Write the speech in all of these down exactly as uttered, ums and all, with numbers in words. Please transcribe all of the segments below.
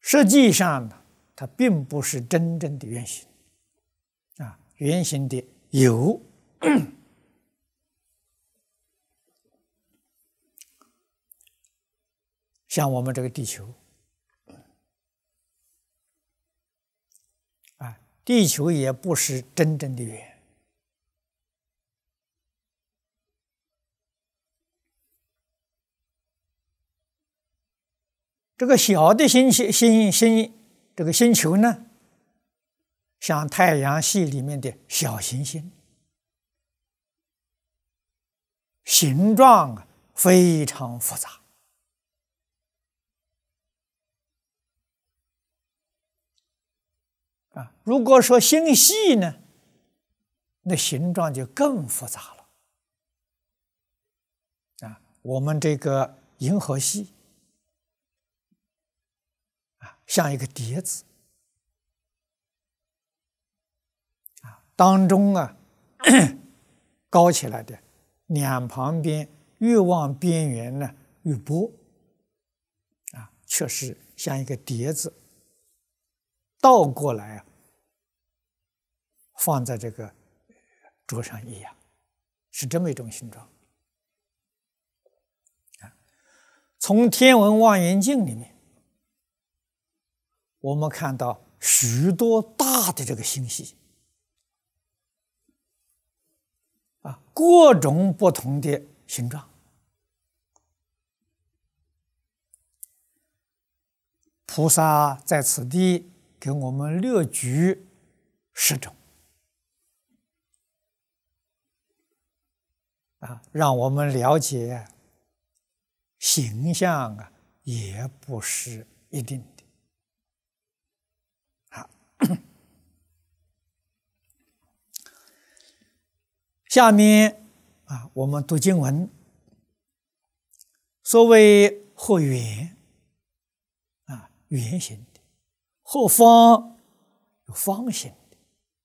实际上呢，它并不是真正的圆形啊，圆形的有像我们这个地球啊，地球也不是真正的圆。这个小的星星星星这个星球呢，像太阳系里面的小行星，形状啊非常复杂啊。如果说星系呢，那形状就更复杂了啊。我们这个银河系像一个碟子啊，当中啊高起来的两旁边越往边缘呢越薄啊，确实像一个碟子倒过来啊放在这个桌上一样，是这么一种形状啊。从天文望远镜里面我们看到许多大的这个星系啊，各种不同的形状。菩萨在此地给我们列举十种啊，让我们了解形象啊，也不是一定的。下面啊，我们读经文。所谓或圆啊，圆形的；或方，有方形的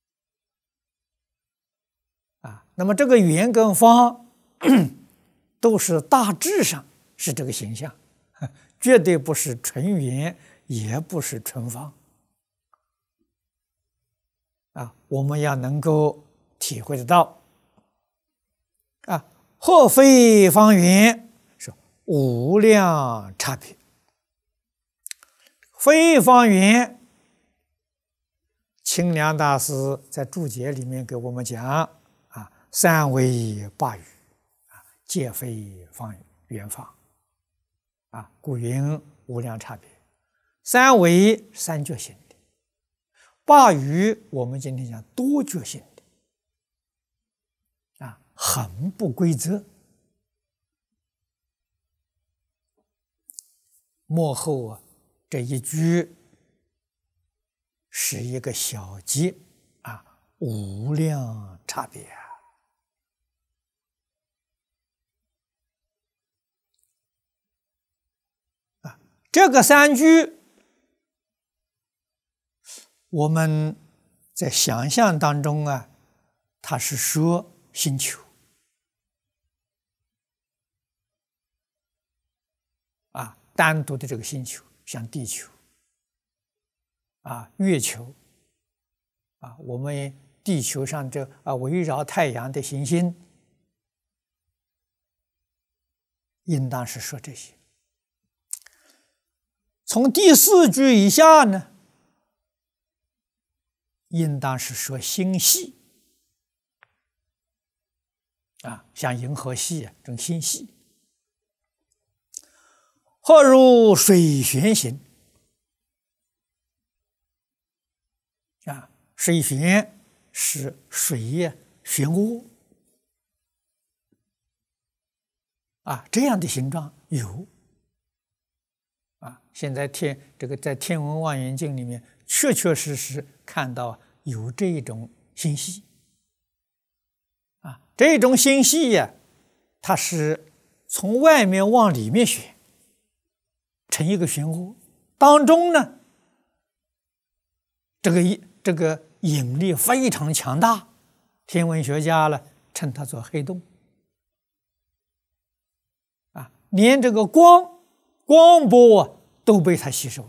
啊。那么这个圆跟方都是大致上是这个形象，绝对不是纯圆，也不是纯方啊。我们要能够体会得到。啊，或非方圆是无量差别。非方圆，清凉大师在注解里面给我们讲啊，三为八语啊，皆非方圆方啊，故云无量差别。三为三觉性的，八语我们今天讲多觉性的。很不规则，幕后啊这一句是一个小节啊，无量差别啊。啊，这个三句，我们在想象当中啊，它是说星球。啊，单独的这个星球，像地球啊、月球啊，我们地球上这啊围绕太阳的行星，应当是说这些。从第四句以下呢，应当是说星系啊，像银河系啊这种星系。或如水旋形啊，水旋是水呀漩涡啊，这样的形状有啊。现在天这个在天文望远镜里面，确确实实看到有这种星系啊。这种星系呀，它是从外面往里面旋。成一个漩涡，当中呢，这个这个引力非常强大，天文学家呢称它做黑洞啊，连这个光光波啊都被它吸收。